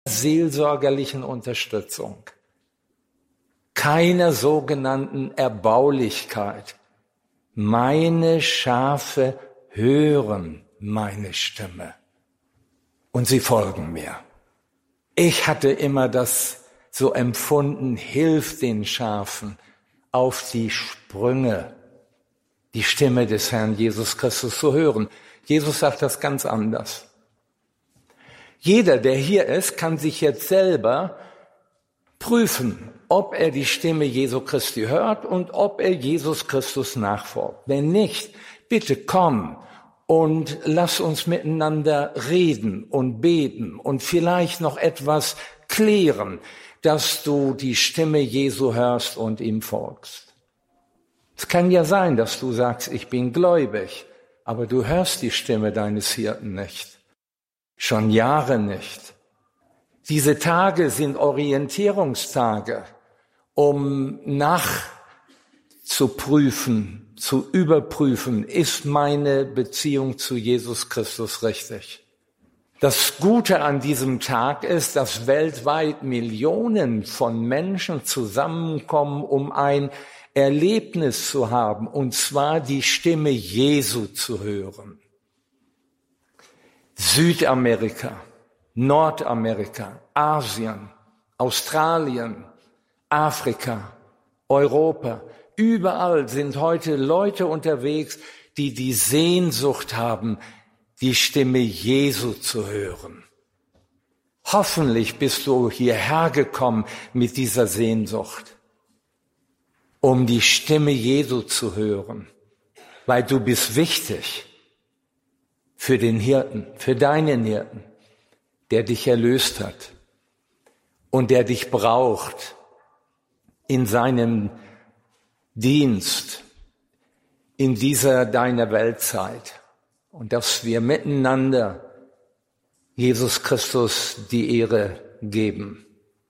seelsorgerlichen Unterstützung, keiner sogenannten Erbaulichkeit. Meine Schafe hören meine Stimme und sie folgen mir. Ich hatte immer das so empfunden, hilf den Schafen auf die Sprünge, die Stimme des Herrn Jesus Christus zu hören. Jesus sagt das ganz anders. Jeder, der hier ist, kann sich jetzt selber prüfen, ob er die Stimme Jesu Christi hört und ob er Jesus Christus nachfolgt. Wenn nicht, bitte komm und lass uns miteinander reden und beten und vielleicht noch etwas klären, dass du die Stimme Jesu hörst und ihm folgst. Es kann ja sein, dass du sagst, ich bin gläubig, aber du hörst die Stimme deines Hirten nicht. Schon Jahre nicht. Diese Tage sind Orientierungstage, um nachzuprüfen, zu überprüfen, ist meine Beziehung zu Jesus Christus richtig? Das Gute an diesem Tag ist, dass weltweit Millionen von Menschen zusammenkommen, um ein Erlebnis zu haben, und zwar die Stimme Jesu zu hören. Südamerika, Nordamerika, Asien, Australien, Afrika, Europa, überall sind heute Leute unterwegs, die die Sehnsucht haben, die Stimme Jesu zu hören. Hoffentlich bist du hierher gekommen mit dieser Sehnsucht, um die Stimme Jesu zu hören, weil du bist wichtig für den Hirten, für deinen Hirten, der dich erlöst hat und der dich braucht in seinem Dienst, in dieser deiner Weltzeit. Und dass wir miteinander Jesus Christus die Ehre geben.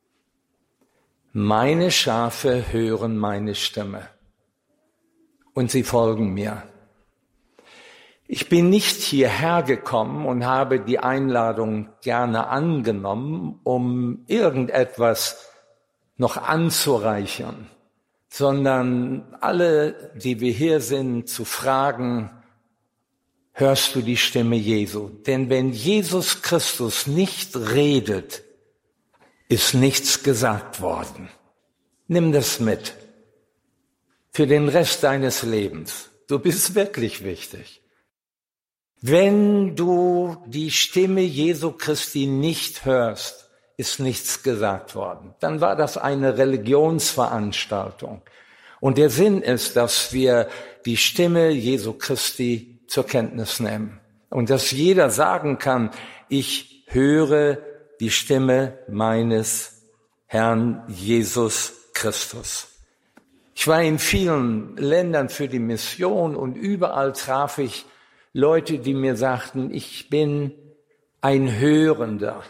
Meine Schafe hören meine Stimme und sie folgen mir. Ich bin nicht hierher gekommen und habe die Einladung gerne angenommen, um irgendetwas noch anzureichern, sondern alle, die wir hier sind, zu fragen, hörst du die Stimme Jesu? Denn wenn Jesus Christus nicht redet, ist nichts gesagt worden. Nimm das mit für den Rest deines Lebens. Du bist wirklich wichtig. Wenn du die Stimme Jesu Christi nicht hörst, ist nichts gesagt worden. Dann war das eine Religionsveranstaltung. Und der Sinn ist, dass wir die Stimme Jesu Christi zur Kenntnis nehmen. Und dass jeder sagen kann, ich höre die Stimme meines Herrn Jesus Christus. Ich war in vielen Ländern für die Mission und überall traf ich Leute, die mir sagten, ich bin ein Hörender.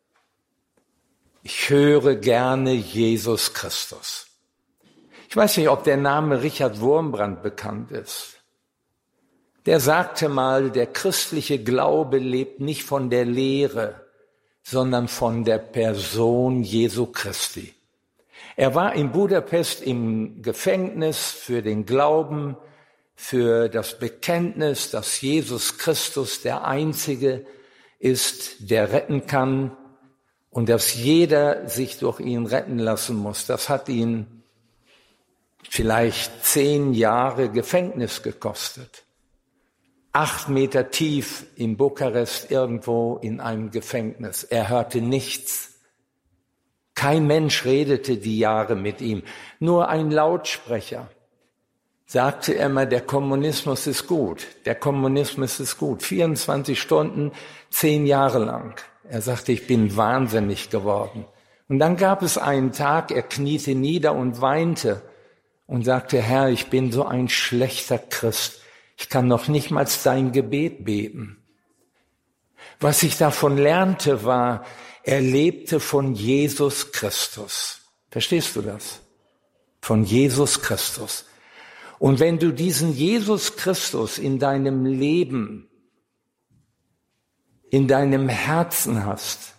Ich höre gerne Jesus Christus. Ich weiß nicht, ob der Name Richard Wurmbrand bekannt ist. Der sagte mal, der christliche Glaube lebt nicht von der Lehre, sondern von der Person Jesu Christi. Er war in Budapest im Gefängnis für den Glauben, für das Bekenntnis, dass Jesus Christus der Einzige ist, der retten kann und dass jeder sich durch ihn retten lassen muss. Das hat ihn vielleicht 10 Jahre Gefängnis gekostet. 8 Meter tief in Bukarest irgendwo in einem Gefängnis. Er hörte nichts. Kein Mensch redete die Jahre mit ihm. Nur ein Lautsprecher sagte er immer, der Kommunismus ist gut. Der Kommunismus ist gut. 24 Stunden, 10 Jahre lang. Er sagte, ich bin wahnsinnig geworden. Und dann gab es einen Tag, er kniete nieder und weinte und sagte, Herr, ich bin so ein schlechter Christ. Ich kann noch nicht mal dein Gebet beten. Was ich davon lernte, war, er lebte von Jesus Christus. Verstehst du das? Von Jesus Christus. Und wenn du diesen Jesus Christus in deinem Leben, in deinem Herzen hast,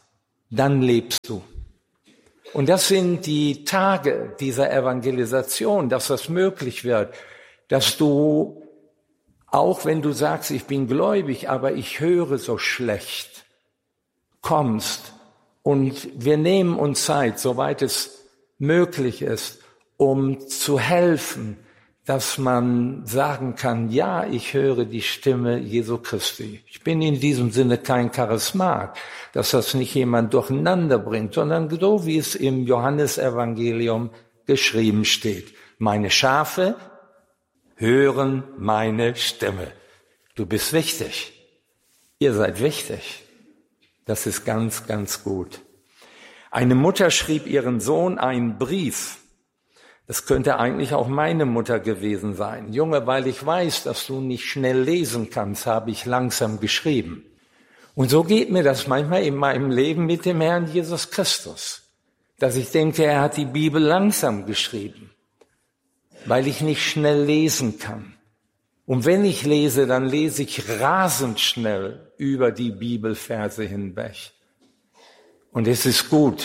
dann lebst du. Und das sind die Tage dieser Evangelisation, dass das möglich wird, dass du, auch wenn du sagst, ich bin gläubig, aber ich höre so schlecht, kommst und wir nehmen uns Zeit, soweit es möglich ist, um zu helfen, dass man sagen kann, ja, ich höre die Stimme Jesu Christi. Ich bin in diesem Sinne kein Charismat, dass das nicht jemand durcheinander bringt, sondern so, wie es im Johannesevangelium geschrieben steht. Meine Schafe hören meine Stimme. Du bist wichtig. Ihr seid wichtig. Das ist ganz, ganz gut. Eine Mutter schrieb ihren Sohn einen Brief. Das könnte eigentlich auch meine Mutter gewesen sein. Junge, weil ich weiß, dass du nicht schnell lesen kannst, habe ich langsam geschrieben. Und so geht mir das manchmal in meinem Leben mit dem Herrn Jesus Christus, dass ich denke, er hat die Bibel langsam geschrieben, weil ich nicht schnell lesen kann. Und wenn ich lese, dann lese ich rasend schnell über die Bibelverse hinweg. Und es ist gut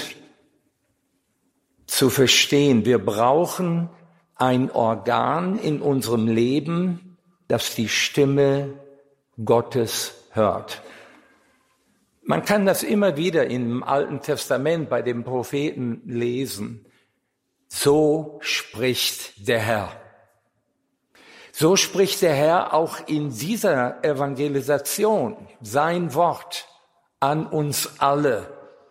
zu verstehen, wir brauchen ein Organ in unserem Leben, das die Stimme Gottes hört. Man kann das immer wieder im Alten Testament bei den Propheten lesen. So spricht der Herr. So spricht der Herr auch in dieser Evangelisation, sein Wort an uns alle,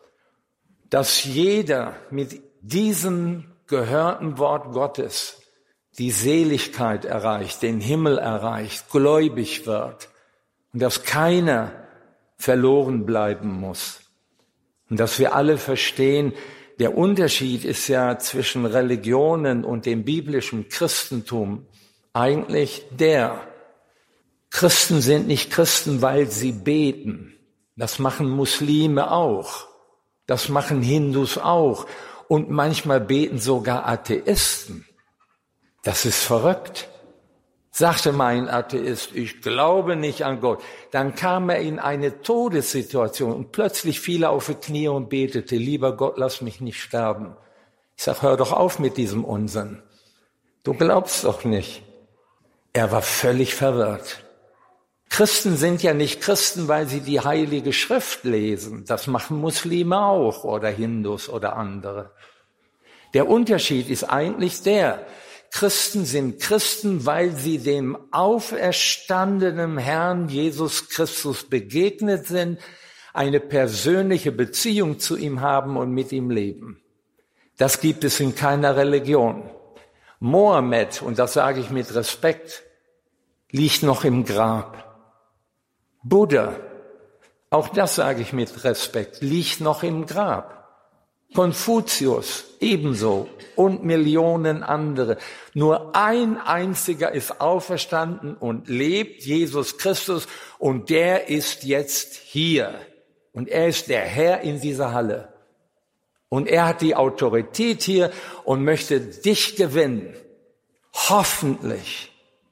dass jeder mit diesem gehörten Wort Gottes die Seligkeit erreicht, den Himmel erreicht, gläubig wird und dass keiner verloren bleiben muss. Und dass wir alle verstehen, der Unterschied ist ja zwischen Religionen und dem biblischen Christentum eigentlich der: Christen sind nicht Christen, weil sie beten. Das machen Muslime auch. Das machen Hindus auch. Und manchmal beten sogar Atheisten. Das ist verrückt. Sagte mal ein Atheist, ich glaube nicht an Gott. Dann kam er in eine Todessituation und plötzlich fiel er auf die Knie und betete, lieber Gott, lass mich nicht sterben. Ich sag, hör doch auf mit diesem Unsinn. Du glaubst doch nicht. Er war völlig verwirrt. Christen sind ja nicht Christen, weil sie die Heilige Schrift lesen. Das machen Muslime auch oder Hindus oder andere. Der Unterschied ist eigentlich der: Christen sind Christen, weil sie dem auferstandenen Herrn Jesus Christus begegnet sind, eine persönliche Beziehung zu ihm haben und mit ihm leben. Das gibt es in keiner Religion. Mohammed, und das sage ich mit Respekt, liegt noch im Grab. Buddha, auch das sage ich mit Respekt, liegt noch im Grab. Konfuzius ebenso und Millionen andere. Nur ein einziger ist auferstanden und lebt, Jesus Christus, und der ist jetzt hier. Und er ist der Herr in dieser Halle. Und er hat die Autorität hier und möchte dich gewinnen. Hoffentlich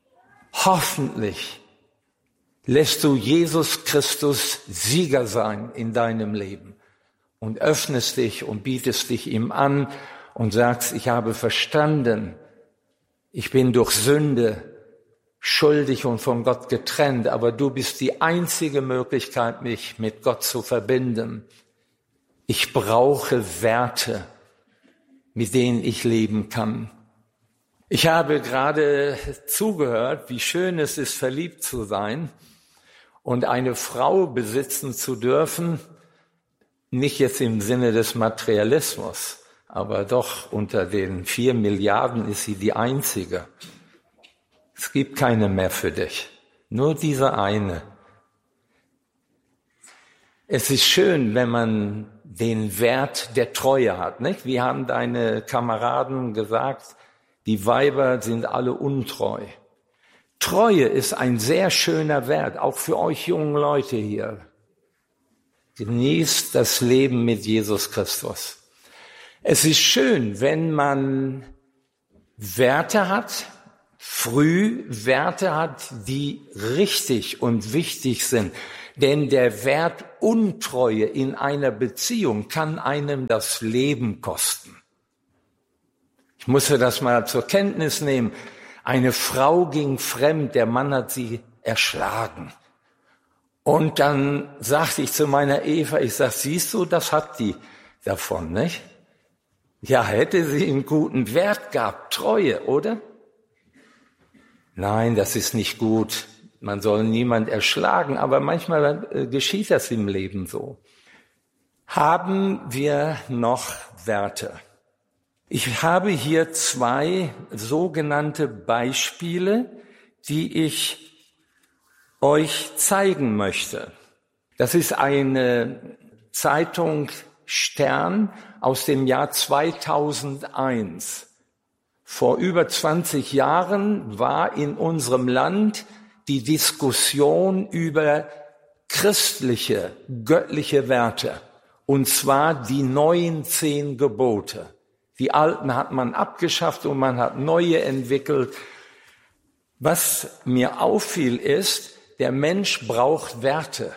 lässt du Jesus Christus Sieger sein in deinem Leben und öffnest dich und bietest dich ihm an und sagst, ich habe verstanden, ich bin durch Sünde schuldig und von Gott getrennt, aber du bist die einzige Möglichkeit, mich mit Gott zu verbinden. Ich brauche Werte, mit denen ich leben kann. Ich habe gerade zugehört, wie schön es ist, verliebt zu sein und eine Frau besitzen zu dürfen, nicht jetzt im Sinne des Materialismus, aber doch unter den 4 Milliarden ist sie die einzige. Es gibt keine mehr für dich, nur diese eine. Es ist schön, wenn man den Wert der Treue hat, nicht? Wie haben deine Kameraden gesagt, die Weiber sind alle untreu. Treue ist ein sehr schöner Wert, auch für euch jungen Leute hier. Genießt das Leben mit Jesus Christus. Es ist schön, wenn man Werte hat, früh Werte hat, die richtig und wichtig sind. Denn der Wert Untreue in einer Beziehung kann einem das Leben kosten. Ich musste das mal zur Kenntnis nehmen. Eine Frau ging fremd, der Mann hat sie erschlagen. Und dann sagte ich zu meiner Eva, ich sag, siehst du, das hat die davon, nicht? Ja, hätte sie einen guten Wert gehabt, Treue, oder? Nein, das ist nicht gut. Man soll niemand erschlagen, aber manchmal geschieht das im Leben so. Haben wir noch Werte? Ich habe hier 2 sogenannte Beispiele, die ich euch zeigen möchte. Das ist eine Zeitung Stern aus dem Jahr 2001. Vor über 20 Jahren war in unserem Land die Diskussion über christliche, göttliche Werte, und zwar die neuen 10 Gebote. Die alten hat man abgeschafft und man hat neue entwickelt. Was mir auffiel ist, der Mensch braucht Werte.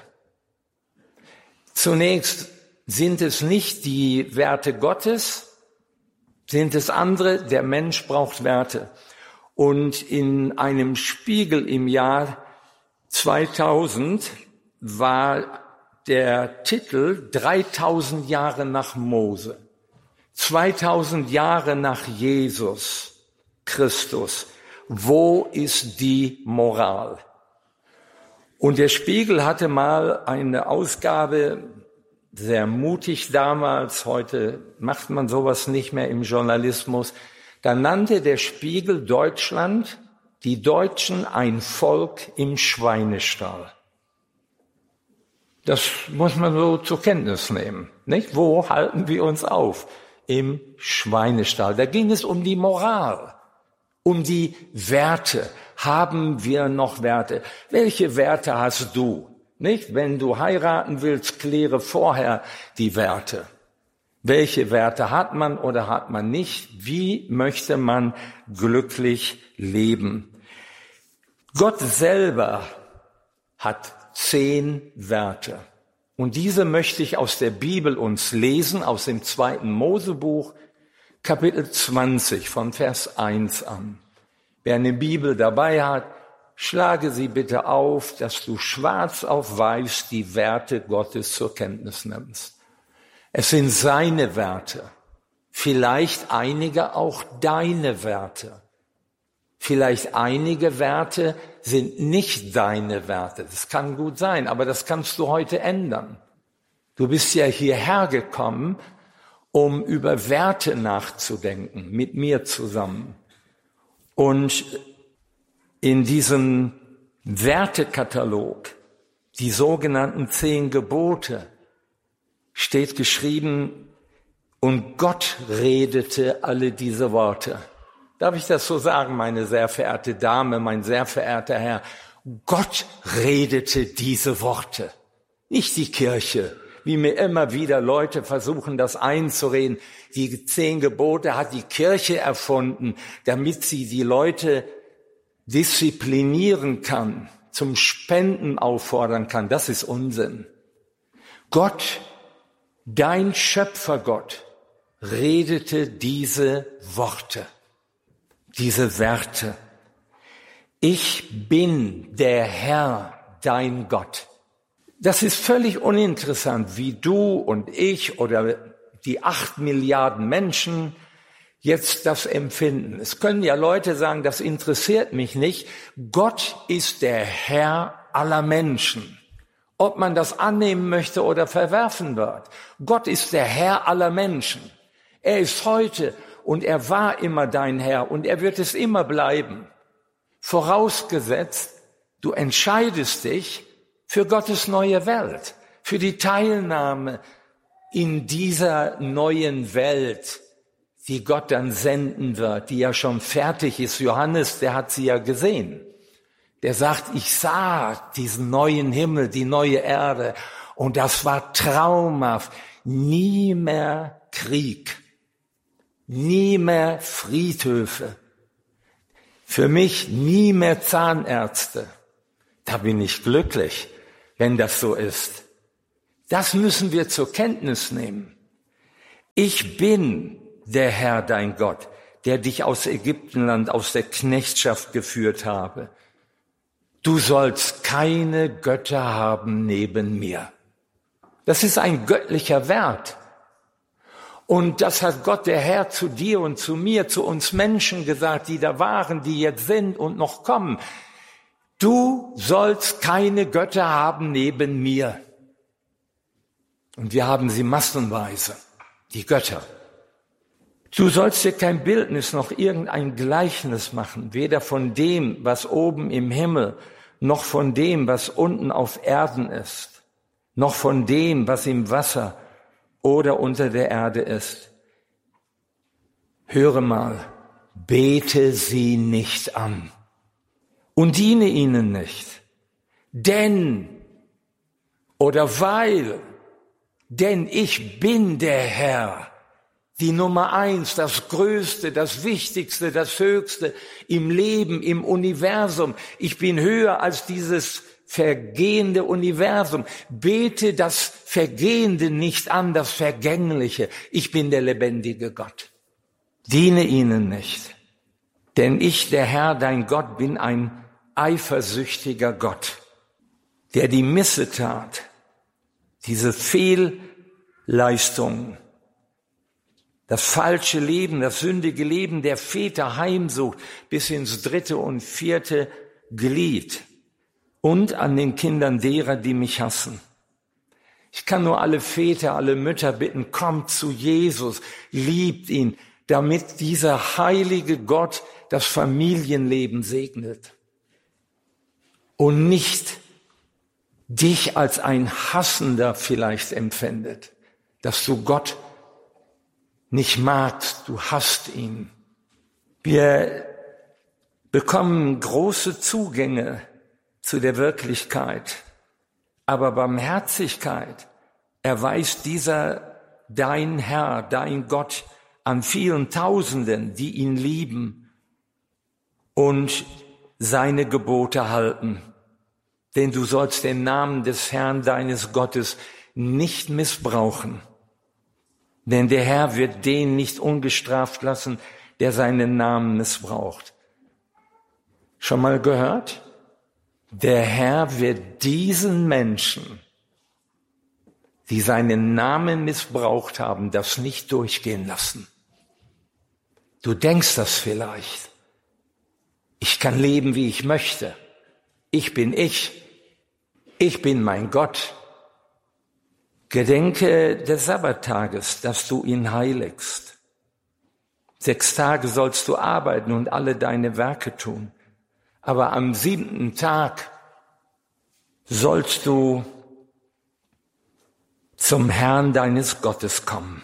Zunächst sind es nicht die Werte Gottes, sind es andere, der Mensch braucht Werte. Und in einem Spiegel im Jahr 2000 war der Titel 3000 Jahre nach Mose, 2000 Jahre nach Jesus Christus. Wo ist die Moral? Und der Spiegel hatte mal eine Ausgabe, sehr mutig damals, heute macht man sowas nicht mehr im Journalismus. Da nannte der Spiegel Deutschland, die Deutschen, ein Volk im Schweinestall. Das muss man so zur Kenntnis nehmen, nicht? Wo halten wir uns auf? Im Schweinestall. Da ging es um die Moral, um die Werte. Haben wir noch Werte? Welche Werte hast du? Nicht? Wenn du heiraten willst, kläre vorher die Werte. Welche Werte hat man oder hat man nicht? Wie möchte man glücklich leben? Gott selber hat 10 Werte. Und diese möchte ich aus der Bibel uns lesen, aus dem 2. Mosebuch, Kapitel 20, von Vers 1 an. Wer eine Bibel dabei hat, schlage sie bitte auf, dass du schwarz auf weiß die Werte Gottes zur Kenntnis nimmst. Es sind seine Werte, vielleicht einige auch deine Werte. Vielleicht einige Werte sind nicht deine Werte. Das kann gut sein, aber das kannst du heute ändern. Du bist ja hierher gekommen, um über Werte nachzudenken, mit mir zusammen. Und in diesem Wertekatalog, die sogenannten 10 Gebote, steht geschrieben, und Gott redete alle diese Worte. Darf ich das so sagen, meine sehr verehrte Dame, mein sehr verehrter Herr? Gott redete diese Worte, nicht die Kirche, wie mir immer wieder Leute versuchen, das einzureden. Die 10 Gebote hat die Kirche erfunden, damit sie die Leute disziplinieren kann, zum Spenden auffordern kann. Das ist Unsinn. Gott, dein Schöpfergott, redete diese Worte, diese Werte. Ich bin der Herr, dein Gott. Das ist völlig uninteressant, wie du und ich oder die 8 Milliarden Menschen jetzt das empfinden. Es können ja Leute sagen, das interessiert mich nicht. Gott ist der Herr aller Menschen. Ob man das annehmen möchte oder verwerfen wird. Gott ist der Herr aller Menschen. Er ist heute und er war immer dein Herr und er wird es immer bleiben. Vorausgesetzt, du entscheidest dich für Gottes neue Welt, für die Teilnahme in dieser neuen Welt, die Gott dann senden wird, die ja schon fertig ist. Johannes, der hat sie ja gesehen. Der sagt, ich sah diesen neuen Himmel, die neue Erde, und das war traumhaft. Nie mehr Krieg, nie mehr Friedhöfe, für mich nie mehr Zahnärzte. Da bin ich glücklich. wenn das so ist. Das müssen wir zur Kenntnis nehmen. Ich bin der Herr, dein Gott, der dich aus Ägyptenland, aus der Knechtschaft geführt habe. Du sollst keine Götter haben neben mir. Das ist ein göttlicher Wert. Und das hat Gott, der Herr, zu dir und zu mir, zu uns Menschen gesagt, die da waren, die jetzt sind und noch kommen. Du sollst keine Götter haben neben mir. Und wir haben sie massenweise, die Götter. Du sollst dir kein Bildnis noch irgendein Gleichnis machen, weder von dem, was oben im Himmel, noch von dem, was unten auf Erden ist, noch von dem, was im Wasser oder unter der Erde ist. Höre mal, bete sie nicht an und diene ihnen nicht, denn ich bin der Herr, die Nummer 1, das Größte, das Wichtigste, das Höchste im Leben, im Universum. Ich bin höher als dieses vergehende Universum. Bete das Vergehende nicht an, das Vergängliche. Ich bin der lebendige Gott. Diene ihnen nicht. Denn ich, der Herr, dein Gott, bin ein eifersüchtiger Gott, der die Missetat, diese Fehlleistung, das falsche Leben, das sündige Leben der Väter heimsucht bis ins 3. und 4. Glied und an den Kindern derer, die mich hassen. Ich kann nur alle Väter, alle Mütter bitten, kommt zu Jesus, liebt ihn, damit dieser heilige Gott das Familienleben segnet und nicht dich als ein Hassender vielleicht empfindet, dass du Gott nicht magst, du hasst ihn. Wir bekommen große Zugänge zu der Wirklichkeit, aber Barmherzigkeit erweist dieser dein Herr, dein Gott an vielen Tausenden, die ihn lieben und seine Gebote halten. Denn du sollst den Namen des Herrn deines Gottes nicht missbrauchen. Denn der Herr wird den nicht ungestraft lassen, der seinen Namen missbraucht. Schon mal gehört? Der Herr wird diesen Menschen, die seinen Namen missbraucht haben, das nicht durchgehen lassen. Du denkst das vielleicht. Ich kann leben, wie ich möchte. Ich bin ich. Ich bin mein Gott. Gedenke des Sabbattages, dass du ihn heiligst. 6 Tage sollst du arbeiten und alle deine Werke tun. Aber am 7. Tag sollst du zum Herrn deines Gottes kommen.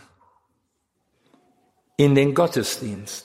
In den Gottesdienst.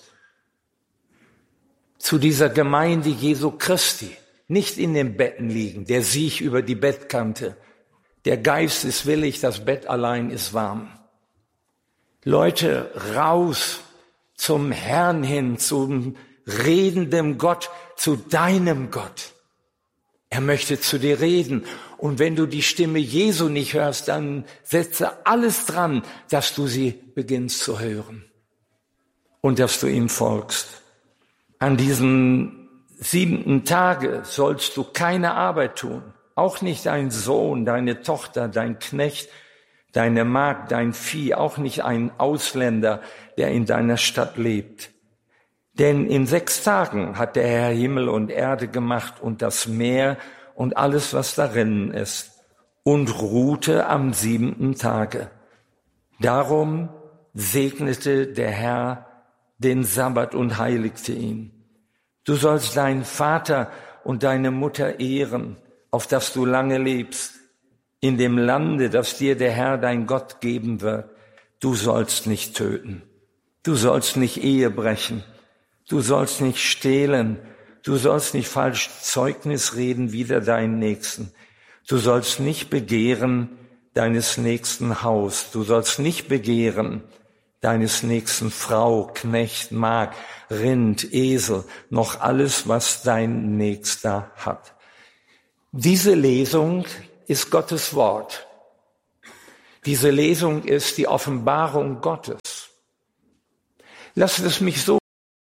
Zu dieser Gemeinde Jesu Christi. Nicht in den Betten liegen, der Sieg über die Bettkante. Der Geist ist willig, das Bett allein ist warm. Leute, raus zum Herrn hin, zum redenden Gott, zu deinem Gott. Er möchte zu dir reden. Und wenn du die Stimme Jesu nicht hörst, dann setze alles dran, dass du sie beginnst zu hören und dass du ihm folgst. An diesem 7. Tage sollst du keine Arbeit tun. Auch nicht dein Sohn, deine Tochter, dein Knecht, deine Magd, dein Vieh, auch nicht ein Ausländer, der in deiner Stadt lebt. Denn in 6 Tagen hat der Herr Himmel und Erde gemacht und das Meer und alles, was darin ist, und ruhte am 7. Tage. Darum segnete der Herr den Sabbat und heiligte ihn. Du sollst deinen Vater und deine Mutter ehren, auf dass du lange lebst, in dem Lande, das dir der Herr dein Gott geben wird. Du sollst nicht töten, du sollst nicht Ehe brechen, du sollst nicht stehlen, du sollst nicht falsch Zeugnis reden wider deinen Nächsten, du sollst nicht begehren deines nächsten Haus, du sollst nicht begehren deines nächsten Frau, Knecht, Magd, Rind, Esel, noch alles, was dein Nächster hat. Diese Lesung ist Gottes Wort. Diese Lesung ist die Offenbarung Gottes. Lasst es mich so